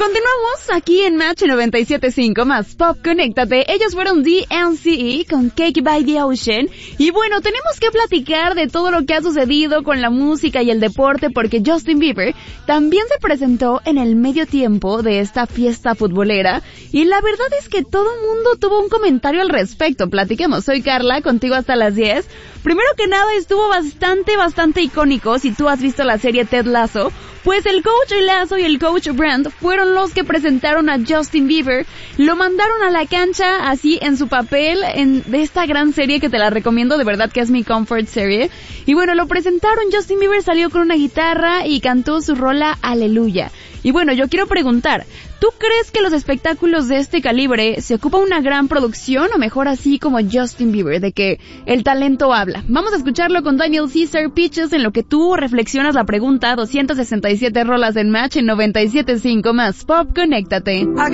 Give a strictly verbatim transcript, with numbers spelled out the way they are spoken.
Continuamos aquí en Match noventa y siete punto cinco más Pop, conéctate. Ellos fueron D N C E con Cake by the Ocean. Y bueno, tenemos que platicar de todo lo que ha sucedido con la música y el deporte, porque Justin Bieber también se presentó en el medio tiempo de esta fiesta futbolera. Y la verdad es que todo el mundo tuvo un comentario al respecto. Platiquemos. Soy Carla, contigo hasta las diez. Primero que nada, estuvo bastante, bastante icónico. Si tú has visto la serie Ted Lasso, pues el coach Lasso y el coach Brandt fueron los que presentaron a Justin Bieber. Lo mandaron a la cancha así en su papel en, de esta gran serie que te la recomiendo, de verdad que es mi comfort serie. Y bueno, lo presentaron, Justin Bieber salió con una guitarra y cantó su rola Aleluya. Y bueno, yo quiero preguntar, ¿tú crees que los espectáculos de este calibre se ocupa una gran producción o mejor así como Justin Bieber, de que el talento habla? Vamos a escucharlo con Daniel Caesar, Peaches, en lo que tú reflexionas la pregunta. Doscientas sesenta y siete rolas en Match en noventa y siete punto cinco más Pop, conéctate.